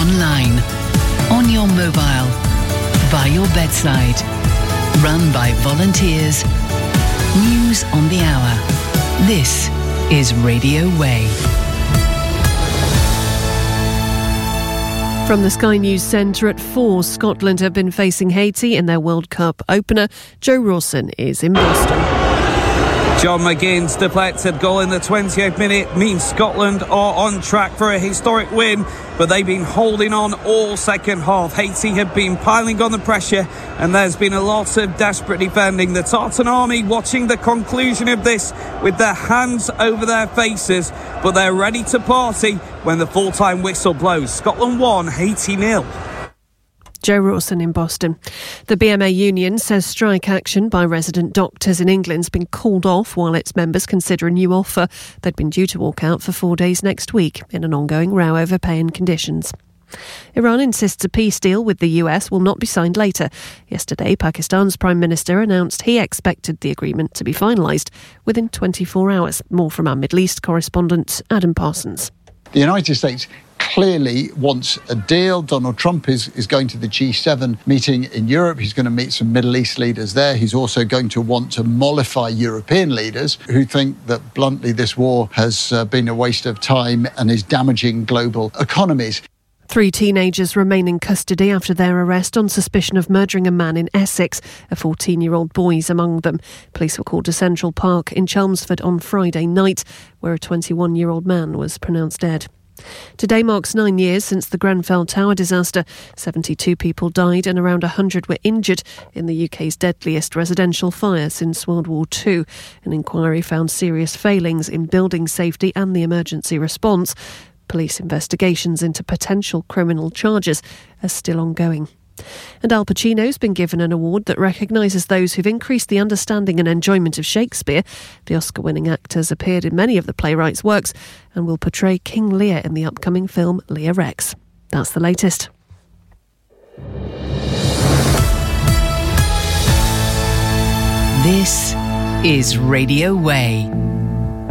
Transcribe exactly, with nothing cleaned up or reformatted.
online, on your mobile, by your bedside. Run by volunteers. News on the hour. This is Radio Way. From the Sky News Centre at four, Scotland have been facing Haiti in their World Cup opener. Joe Rawson is in Boston. John McGinn's deflected goal in the twentieth minute means Scotland are on track for a historic win, but they've been holding on all second half. Haiti have been piling on the pressure, and there's been a lot of desperate defending. The Tartan Army watching the conclusion of this with their hands over their faces, but they're ready to party when the full-time whistle blows. Scotland one, Haiti nil. Joe Rawson in Boston. The B M A union says strike action by resident doctors in England has been called off while its members consider a new offer. They'd been due to walk out for four days next week in an ongoing row over pay and conditions. Iran insists a peace deal with the U S will not be signed later. Yesterday, Pakistan's Prime Minister announced he expected the agreement to be finalised within twenty-four hours. More from our Middle East correspondent, Adam Parsons. The United States clearly wants a deal. Donald Trump is, is going to the G seven meeting in Europe. He's going to meet some Middle East leaders there. He's also going to want to mollify European leaders who think that, bluntly, this war has uh, been a waste of time and is damaging global economies. Three teenagers remain in custody after their arrest on suspicion of murdering a man in Essex. A fourteen-year-old boy is among them. Police were called to Central Park in Chelmsford on Friday night, where a twenty-one-year-old man was pronounced dead. Today marks nine years since the Grenfell Tower disaster. seventy-two people died and around one hundred were injured in the U K's deadliest residential fire since World War Two. An inquiry found serious failings in building safety and the emergency response. Police investigations into potential criminal charges are still ongoing. And Al Pacino's been given an award that recognises those who've increased the understanding and enjoyment of Shakespeare. The Oscar-winning actor's appeared in many of the playwright's works and will portray King Lear in the upcoming film Lear Rex. That's the latest. This is Radio Way.